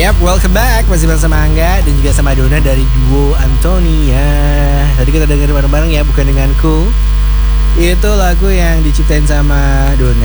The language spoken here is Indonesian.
Yap, welcome back. Masih bersama Angga dan juga sama Dona dari duo Antonia. Tadi kita dengerin bareng-bareng ya, bukan denganku. Itu lagu yang diciptain sama Dona